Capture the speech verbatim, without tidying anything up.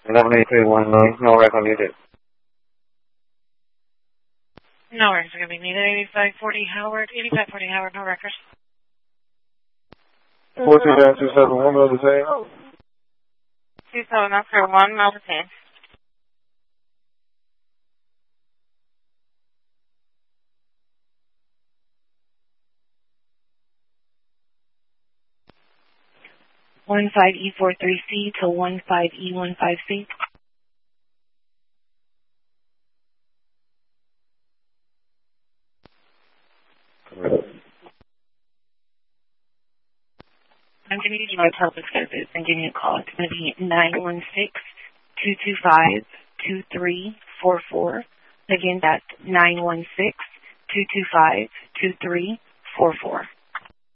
eleven eighty-three one nine, no record needed. No records are going to be needed. eighty-five forty Howard, eighty-five forty Howard, no records. fourteen dash two seven one, will detain. two seven after one, will detain. one five E four three C to one five E one five C. I'm going to give you my public service and give you a call. It's going to be nine one six, two two five, two three four four. Again, that's nine one six, two two five, two three four four.